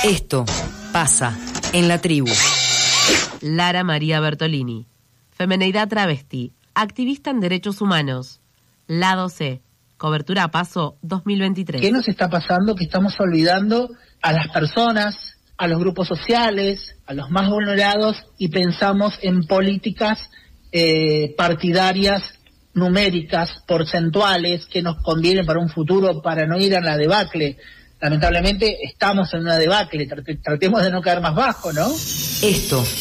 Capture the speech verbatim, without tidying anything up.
Esto pasa en la tribu. Lara María Bertolini, femeneidad travesti, activista en derechos humanos. Lado C, cobertura a Paso dos mil veintitrés. ¿Qué nos está pasando? Que estamos olvidando a las personas, a los grupos sociales, a los más vulnerados, y pensamos en políticas eh, partidarias, numéricas, porcentuales, que nos convienen para un futuro, para no ir a la debacle. Lamentablemente estamos en una debacle, tratemos de no caer más bajo, ¿no? Esto